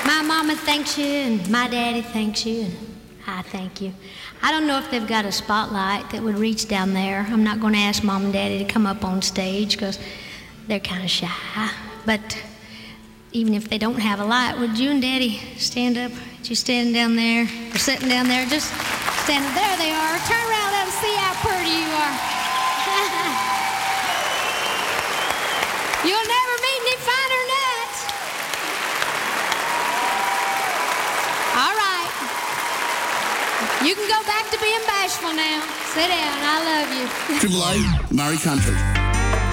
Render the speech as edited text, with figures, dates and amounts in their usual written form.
My mama thanks you, and my daddy thanks you, and I thank you. I don't know if they've got a spotlight that would reach down there. I'm not going to ask Mom and Daddy to come up on stage because they're kind of shy. But even if they don't have a light, would you and Daddy stand up? You standing down there or sitting down there? Just standing. There they are. Turn around, let them see how pretty you are. You'll never meet any finer than that. All right. You can go back to being bashful now. Sit down. I love you. Triple A, Murray Country.